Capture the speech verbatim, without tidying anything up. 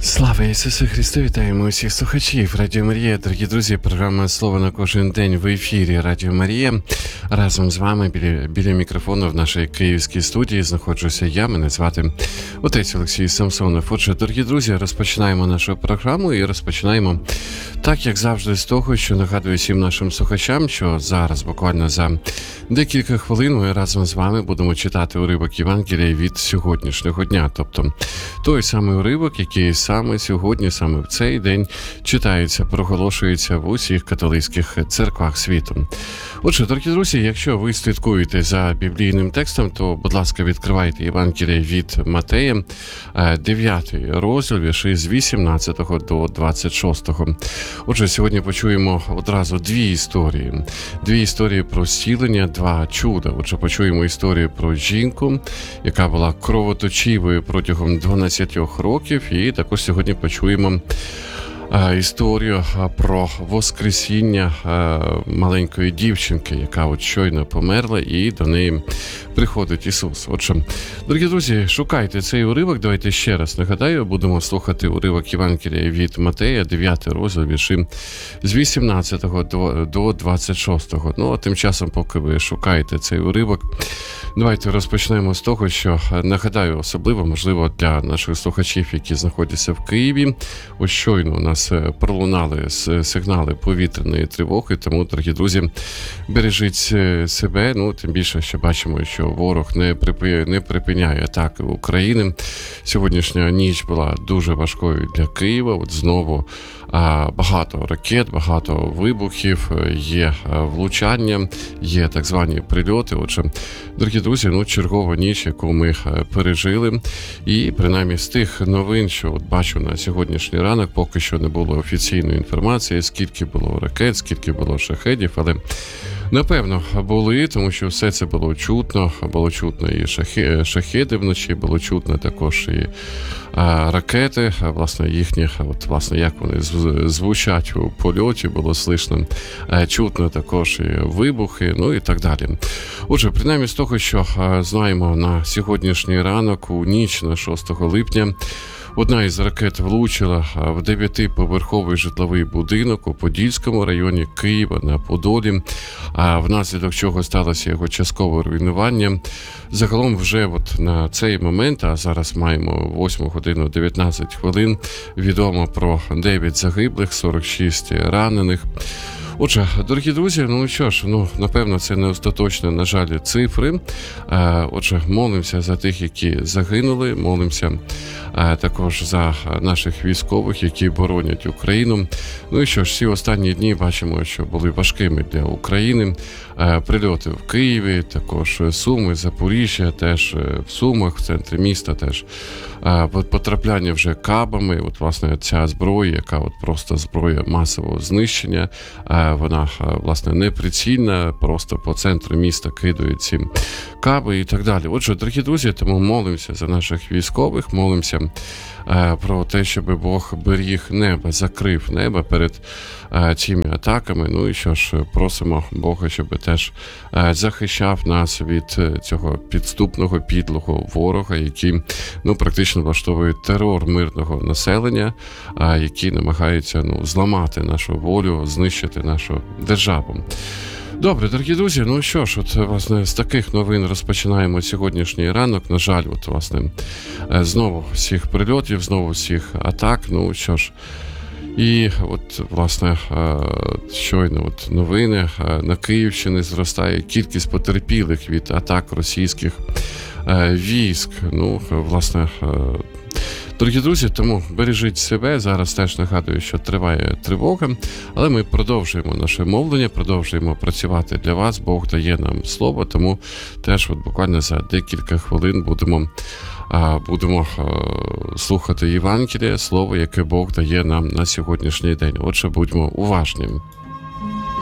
Слава Ісусу Христу! Вітаємо усіх слухачів Радіо Марія. Дорогі друзі, програма «Слово на кожен день» в ефірі Радіо Марія. Разом з вами біля, біля мікрофону в нашій київській студії знаходжуся я, мене звати отець Олексій Самсонов. Отже, дорогі друзі, розпочинаємо нашу програму і розпочинаємо так, як завжди, з того, що нагадую всім нашим слухачам, що зараз буквально за декілька хвилин ми разом з вами будемо читати уривок Євангелія від сьогоднішнього дня. Тобто той самий уривок, який саме сьогодні, саме в цей день читається, проголошується в усіх католицьких церквах світу. Отже, дорогі друзі, якщо ви слідкуєте за біблійним текстом, то, будь ласка, відкривайте Євангеліє від Матея, дев'ятий розділ, вірші з вісімнадцятого до двадцять шостого. Отже, сьогодні почуємо одразу дві історії. Дві історії про зцілення, два чуда. Отже, почуємо історію про жінку, яка була кровоточивою протягом дванадцять років, і також сьогодні почуємо історію про воскресіння маленької дівчинки, яка от щойно померла, і до неї приходить Ісус. Отже, дорогі друзі, шукайте цей уривок. Давайте ще раз нагадаю, будемо слухати уривок Євангелія від Матея, дев'ятий розділ, вірші з вісімнадцятого до двадцять шостого. Ну, а тим часом, поки ви шукаєте цей уривок, давайте розпочнемо з того, що нагадаю, особливо, можливо, для наших слухачів, які знаходяться в Києві, ось щойно у нас пролунали сигнали повітряної тривоги, тому, дорогі друзі, бережіть себе, ну, тим більше, що бачимо, що ворог не, припи... не припиняє атаки України. Сьогоднішня ніч була дуже важкою для Києва, от знову а, багато ракет, багато вибухів, є влучання, є так звані прильоти. Отже, дорогі друзі, ну, чергова ніч, яку ми пережили, і принаймні з тих новин, що от бачу на сьогоднішній ранок, поки що не було офіційної інформації, скільки було ракет, скільки було шахедів, але напевно були, тому що все це було чутно, було чутно і шахеди вночі, було чутно також і а, ракети, власне, їхні, от, власне, як вони звучать у польоті, було слышно, а, чутно також і вибухи, ну і так далі. Отже, принаймні з того, що а, знаємо на сьогоднішній ранок, у ніч на шостого липня, одна із ракет влучила в дев'ятиповерховий житловий будинок у Подільському районі Києва на Подолі, а внаслідок чого сталося його часткове руйнування. Загалом вже от на цей момент, а зараз маємо восьму годину дев'ятнадцять хвилин, відомо про дев'ять загиблих, сорок шість ранених. Отже, дорогі друзі, ну що ж, ну, напевно, це не остаточно, на жаль, цифри. Отже, молимося за тих, які загинули, молимося також за наших військових, які боронять Україну. Ну і що ж, всі останні дні бачимо, що були важкими для України. Прильоти в Києві, також Суми, Запоріжжя, теж в Сумах, в центрі міста теж потрапляння вже кабами. От, власне, ця зброя, яка от просто зброя масового знищення, вона, власне, неприцільна, просто по центру міста кидають ці каби і так далі. Отже, дорогі друзі, тому молимося за наших військових, молимося про те, щоб Бог беріг небо, закрив небо перед цими атаками. Ну і що ж, просимо Бога, щоб теж захищав нас від цього підступного, підлого ворога, який, ну, практично влаштовує терор мирного населення, який намагається, ну, зламати нашу волю, знищити нашу державу. Добре, дорогі друзі, ну що ж, от, власне, з таких новин розпочинаємо сьогоднішній ранок. На жаль, от, власне, знову всіх прильотів, знову всіх атак, ну що ж. І от, власне, щойно от новини, на Київщині зростає кількість потерпілих від атак російських військ. Ну, власне, дорогі друзі, тому бережіть себе. Зараз теж нагадую, що триває тривога, але ми продовжуємо наше мовлення, продовжуємо працювати для вас. Бог дає нам слово, тому теж от буквально за декілька хвилин будемо, будемо слухати Євангеліє, слово, яке Бог дає нам на сьогоднішній день. Отже, будьмо уважні.